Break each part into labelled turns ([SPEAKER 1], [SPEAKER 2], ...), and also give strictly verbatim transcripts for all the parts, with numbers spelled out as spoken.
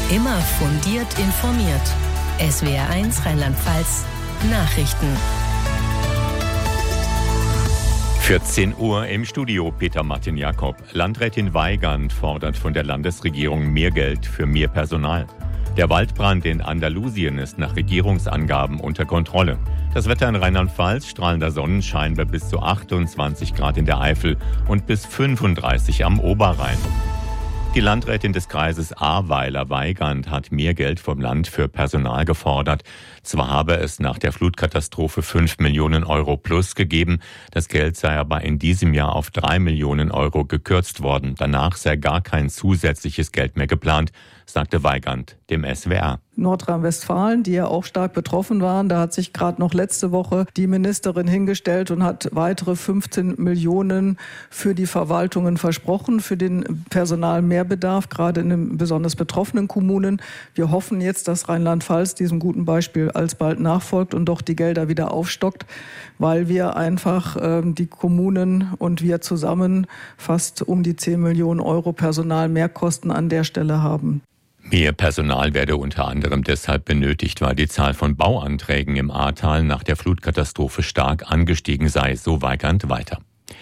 [SPEAKER 1] Immer fundiert informiert. S W R eins Rheinland-Pfalz Nachrichten.
[SPEAKER 2] vierzehn Uhr im Studio, Peter Martin Jakob. Landrätin Weygand fordert von der Landesregierung mehr Geld für mehr Personal. Der Waldbrand in Andalusien ist nach Regierungsangaben unter Kontrolle. Das Wetter in Rheinland-Pfalz, strahlender Sonnenschein bei bis zu achtundzwanzig Grad in der Eifel und bis fünfunddreißig am Oberrhein. Die Landrätin des Kreises Ahrweiler, Weygand, hat mehr Geld vom Land für Personal gefordert. Zwar habe es nach der Flutkatastrophe fünf Millionen Euro plus gegeben, das Geld sei aber in diesem Jahr auf drei Millionen Euro gekürzt worden. Danach sei gar kein zusätzliches Geld mehr geplant, sagte Weygand dem S W R.
[SPEAKER 3] Nordrhein-Westfalen, die ja auch stark betroffen waren, da hat sich gerade noch letzte Woche die Ministerin hingestellt und hat weitere fünfzehn Millionen für die Verwaltungen versprochen, für den Personalmehrbedarf, gerade in den besonders betroffenen Kommunen. Wir hoffen jetzt, dass Rheinland-Pfalz diesem guten Beispiel alsbald nachfolgt und doch die Gelder wieder aufstockt, weil wir einfach äh, die Kommunen und wir zusammen fast um die zehn Millionen Euro Personalmehrkosten an der Stelle haben.
[SPEAKER 2] Mehr Personal werde unter anderem deshalb benötigt, weil die Zahl von Bauanträgen im Ahrtal nach der Flutkatastrophe stark angestiegen sei, so Weygand weiter.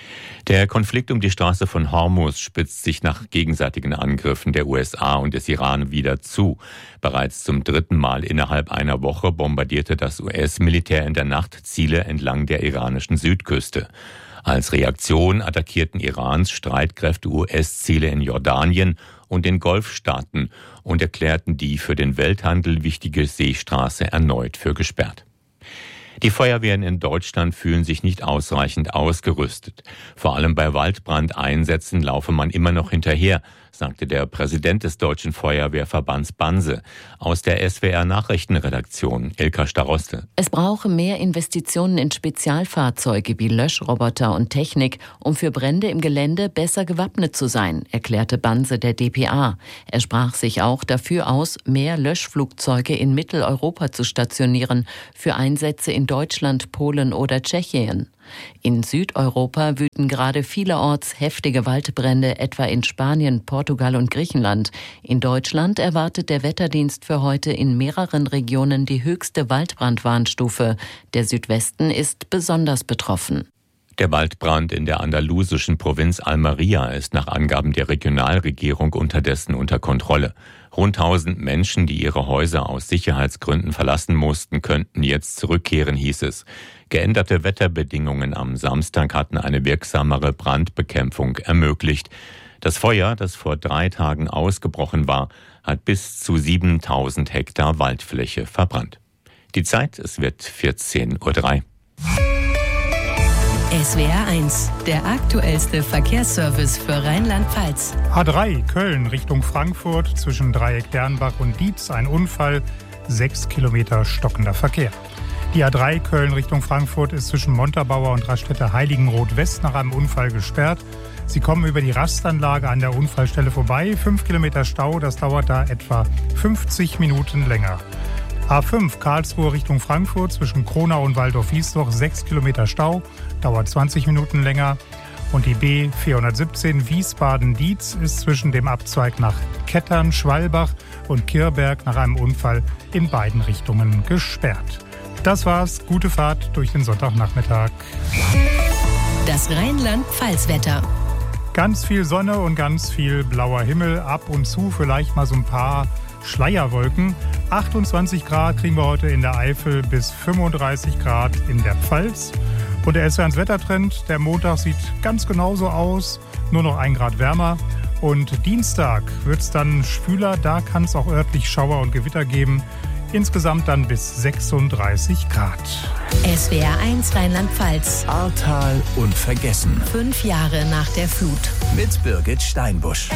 [SPEAKER 2] Der Konflikt um die Straße von Hormuz spitzt sich nach gegenseitigen Angriffen der U S A und des Iran wieder zu. Bereits zum dritten Mal innerhalb einer Woche bombardierte das U S-Militär in der Nacht Ziele entlang der iranischen Südküste. Als Reaktion attackierten Irans Streitkräfte U S-Ziele in Jordanien und den Golfstaaten und erklärten die für den Welthandel wichtige Seestraße erneut für gesperrt. Die Feuerwehren in Deutschland fühlen sich nicht ausreichend ausgerüstet. Vor allem bei Waldbrandeinsätzen laufe man immer noch hinterher, sagte der Präsident des Deutschen Feuerwehrverbands Banse. Aus der S W R-Nachrichtenredaktion, Ilka Staroste.
[SPEAKER 4] Es brauche mehr Investitionen in Spezialfahrzeuge wie Löschroboter und Technik, um für Brände im Gelände besser gewappnet zu sein, erklärte Banse der D P A. Er sprach sich auch dafür aus, mehr Löschflugzeuge in Mitteleuropa zu stationieren, für Einsätze in Deutschland, Polen oder Tschechien. In Südeuropa wüten gerade vielerorts heftige Waldbrände, etwa in Spanien, Portugal und Griechenland. In Deutschland erwartet der Wetterdienst für heute in mehreren Regionen die höchste Waldbrandwarnstufe. Der Südwesten ist besonders betroffen.
[SPEAKER 2] Der Waldbrand in der andalusischen Provinz Almería ist nach Angaben der Regionalregierung unterdessen unter Kontrolle. Rund tausend Menschen, die ihre Häuser aus Sicherheitsgründen verlassen mussten, könnten jetzt zurückkehren, hieß es. Geänderte Wetterbedingungen am Samstag hatten eine wirksamere Brandbekämpfung ermöglicht. Das Feuer, das vor drei Tagen ausgebrochen war, hat bis zu siebentausend Hektar Waldfläche verbrannt. Die Zeit, es wird vierzehn Uhr drei.
[SPEAKER 1] S W R eins, der aktuellste Verkehrsservice für Rheinland-Pfalz.
[SPEAKER 5] A drei Köln Richtung Frankfurt zwischen Dreieck Dernbach und Dietz ein Unfall, sechs Kilometer stockender Verkehr. Die A drei Köln Richtung Frankfurt ist zwischen Montabaur und Raststätte Heiligenroth West nach einem Unfall gesperrt. Sie kommen über die Rastanlage an der Unfallstelle vorbei. Fünf Kilometer Stau, das dauert da etwa fünfzig Minuten länger. A fünf Karlsruhe Richtung Frankfurt zwischen Kronau und Waldorf-Wiesloch, sechs Kilometer Stau, dauert zwanzig Minuten länger. Und die B vierhundertsiebzehn Wiesbaden-Dietz ist zwischen dem Abzweig nach Kettern, Schwalbach und Kirberg nach einem Unfall in beiden Richtungen gesperrt. Das war's. Gute Fahrt durch den Sonntagnachmittag.
[SPEAKER 1] Das Rheinland-Pfalz-Wetter.
[SPEAKER 5] Ganz viel Sonne und ganz viel blauer Himmel. Ab und zu vielleicht mal so ein paar Schleierwolken. achtundzwanzig Grad kriegen wir heute in der Eifel bis fünfunddreißig Grad in der Pfalz. Und der S W R eins Wettertrend, der Montag sieht ganz genauso aus, nur noch ein Grad wärmer. Und Dienstag wird es dann schwüler, da kann es auch örtlich Schauer und Gewitter geben. Insgesamt dann bis sechsunddreißig Grad.
[SPEAKER 1] S W R eins Rheinland-Pfalz.
[SPEAKER 6] Ahrtal unvergessen.
[SPEAKER 1] Fünf Jahre nach der Flut.
[SPEAKER 6] Mit Birgit Steinbusch.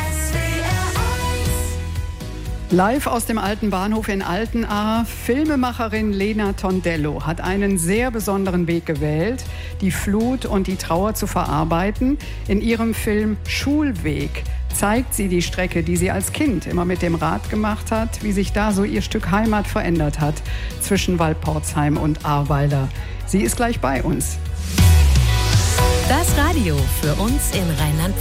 [SPEAKER 7] Live aus dem alten Bahnhof in Altenahr. Filmemacherin Lena Tondello hat einen sehr besonderen Weg gewählt, die Flut und die Trauer zu verarbeiten. In ihrem Film Schulweg zeigt sie die Strecke, die sie als Kind immer mit dem Rad gemacht hat, wie sich da so ihr Stück Heimat verändert hat zwischen Waldporzheim und Ahrweiler. Sie ist gleich bei uns.
[SPEAKER 1] Das Radio für uns in Rheinland-Pfalz.